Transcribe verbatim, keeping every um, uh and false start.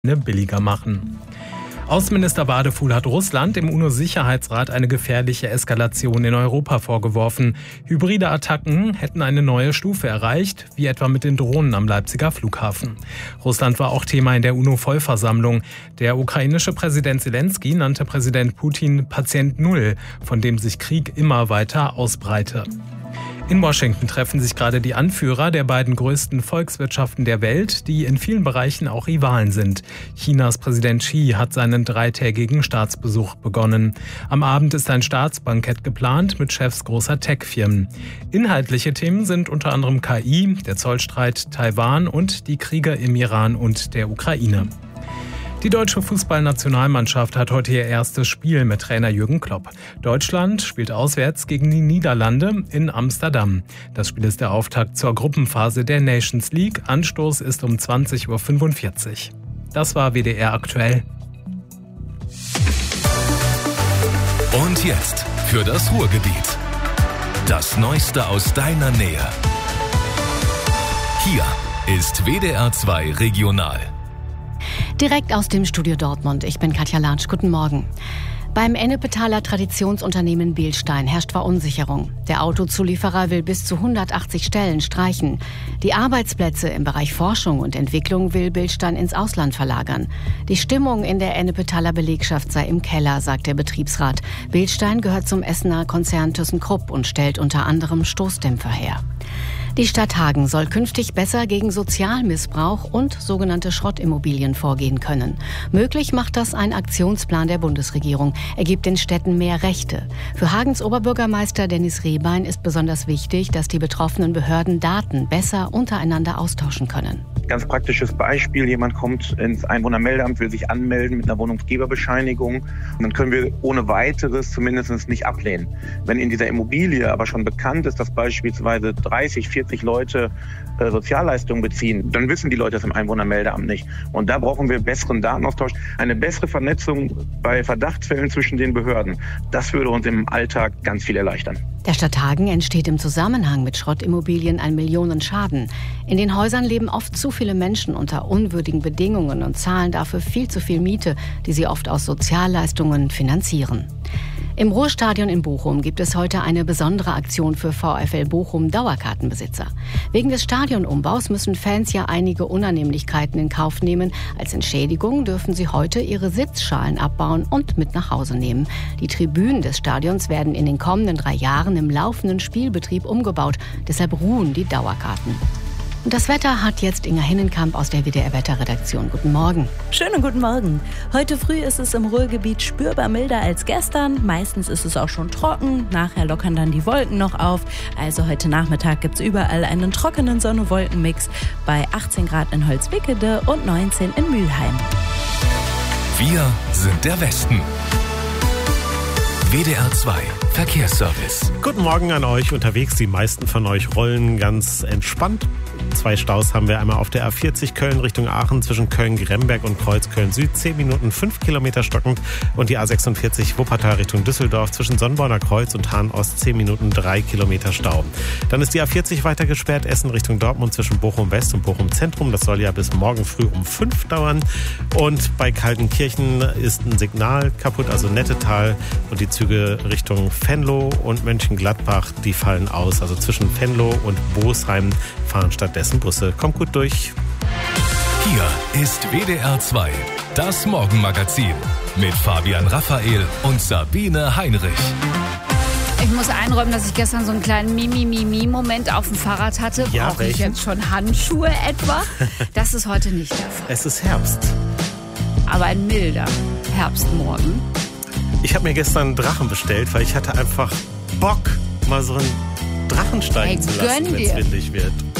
billiger machen. Außenminister Badefuhl hat Russland im UNO-Sicherheitsrat eine gefährliche Eskalation in Europa vorgeworfen. Hybride Attacken hätten eine neue Stufe erreicht, wie etwa mit den Drohnen am Leipziger Flughafen. Russland war auch Thema in der UNO-Vollversammlung. Der ukrainische Präsident Zelensky nannte Präsident Putin Patient Null, von dem sich Krieg immer weiter ausbreite. In Washington treffen sich gerade die Anführer der beiden größten Volkswirtschaften der Welt, die in vielen Bereichen auch Rivalen sind. Chinas Präsident Xi hat seinen dreitägigen Staatsbesuch begonnen. Am Abend ist ein Staatsbankett geplant mit Chefs großer Tech-Firmen. Inhaltliche Themen sind unter anderem K I, der Zollstreit, Taiwan und die Kriege im Iran und der Ukraine. Die deutsche Fußballnationalmannschaft hat heute ihr erstes Spiel mit Trainer Jürgen Klopp. Deutschland spielt auswärts gegen die Niederlande in Amsterdam. Das Spiel ist der Auftakt zur Gruppenphase der Nations League. Anstoß ist um zwanzig Uhr fünfundvierzig. Das war W D R aktuell. Und jetzt für das Ruhrgebiet. Das Neueste aus deiner Nähe. Hier ist W D R zwei Regional. Direkt aus dem Studio Dortmund. Ich bin Katja Latsch. Guten Morgen. Beim Ennepetaler Traditionsunternehmen Bilstein herrscht Verunsicherung. Der Autozulieferer will bis zu hundertachtzig Stellen streichen. Die Arbeitsplätze im Bereich Forschung und Entwicklung will Bilstein ins Ausland verlagern. Die Stimmung in der Ennepetaler Belegschaft sei im Keller, sagt der Betriebsrat. Bilstein gehört zum Essener Konzern ThyssenKrupp und stellt unter anderem Stoßdämpfer her. Die Stadt Hagen soll künftig besser gegen Sozialmissbrauch und sogenannte Schrottimmobilien vorgehen können. Möglich macht das ein Aktionsplan der Bundesregierung. Er gibt den Städten mehr Rechte. Für Hagens Oberbürgermeister Dennis Rehbein ist besonders wichtig, dass die betroffenen Behörden Daten besser untereinander austauschen können. Ganz praktisches Beispiel, jemand kommt ins Einwohnermeldeamt, will sich anmelden mit einer Wohnungsgeberbescheinigung. Und dann können wir ohne weiteres zumindest nicht ablehnen. Wenn in dieser Immobilie aber schon bekannt ist, dass beispielsweise dreißig, vierzig Leute äh, Sozialleistungen beziehen, dann wissen die Leute das im Einwohnermeldeamt nicht. Und da brauchen wir besseren Datenaustausch, eine bessere Vernetzung bei Verdachtsfällen zwischen den Behörden. Das würde uns im Alltag ganz viel erleichtern. Der Stadt Hagen entsteht im Zusammenhang mit Schrottimmobilien ein Millionenschaden. In den Häusern leben oft zu viele Menschen unter unwürdigen Bedingungen und zahlen dafür viel zu viel Miete, die sie oft aus Sozialleistungen finanzieren. Im Ruhrstadion in Bochum gibt es heute eine besondere Aktion für VfL Bochum Dauerkartenbesitzer. Wegen des Stadionumbaus müssen Fans ja einige Unannehmlichkeiten in Kauf nehmen. Als Entschädigung dürfen sie heute ihre Sitzschalen abbauen und mit nach Hause nehmen. Die Tribünen des Stadions werden in den kommenden drei Jahren im laufenden Spielbetrieb umgebaut. Deshalb ruhen die Dauerkarten. Und das Wetter hat jetzt Inga Hinnenkamp aus der W D R-Wetterredaktion. Guten Morgen. Schönen guten Morgen. Heute früh ist es im Ruhrgebiet spürbar milder als gestern. Meistens ist es auch schon trocken. Nachher lockern dann die Wolken noch auf. Also heute Nachmittag gibt es überall einen trockenen Sonne-Wolken-Mix bei achtzehn Grad in Holzwickede und neunzehn in Mülheim. Wir sind der Westen. W D R zwei Verkehrsservice. Guten Morgen an euch unterwegs. Die meisten von euch rollen ganz entspannt. Zwei Staus haben wir einmal auf der A vierzig Köln Richtung Aachen zwischen Köln-Gremberg und Kreuz-Köln-Süd. zehn Minuten fünf Kilometer stockend. Und die A sechsundvierzig Wuppertal Richtung Düsseldorf zwischen Sonnborner Kreuz und Hahn-Ost zehn Minuten drei Kilometer Stau. Dann ist die A vierzig weiter gesperrt. Essen Richtung Dortmund zwischen Bochum-West und Bochum-Zentrum. Das soll ja bis morgen früh um fünf dauern. Und bei Kaltenkirchen ist ein Signal kaputt, also Nettetal. Und die Züge Richtung Venlo und Mönchengladbach, die fallen aus. Also zwischen Venlo und Bosheim fahren stattdessen Busse. Kommt gut durch. Hier ist W D R zwei, das Morgenmagazin mit Fabian Raphael und Sabine Heinrich. Ich muss einräumen, dass ich gestern so einen kleinen Mimi-Mimi-Moment auf dem Fahrrad hatte. Ja, Brauche ich welchen? jetzt schon Handschuhe etwa? Das ist heute nicht der Fall. Es ist Herbst. Aber ein milder Herbstmorgen. Ich habe mir gestern einen Drachen bestellt, weil ich hatte einfach Bock, mal so einen Drachen steigen Hey, zu lassen, gönn wenn es dir. windig wird.